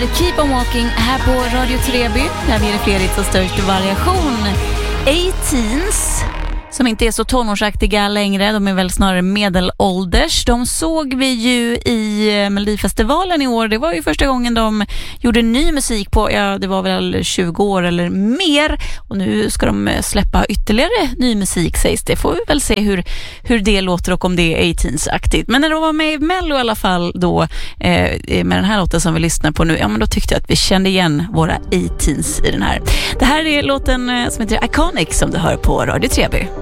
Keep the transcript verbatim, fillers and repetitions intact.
Keep on walking här på Radio Treby. Där vi är Fredriks och störst variation. Eighteens, som inte är så tonårsaktiga längre. De är väl snarare medelålders. De såg vi ju i Melodifestivalen i år. Det var ju första gången de gjorde ny musik på, ja, det var väl tjugo år eller mer. Och nu ska de släppa ytterligare ny musik, sägs det. Får vi väl se hur, hur det låter och om det är Eighteens-aktigt. Men när de var med i Mello i alla fall då, eh, med den här låten som vi lyssnar på nu, ja men då tyckte jag att vi kände igen våra Eighteens i den här. Det här är låten som heter Iconic som du hör på Radio Treby.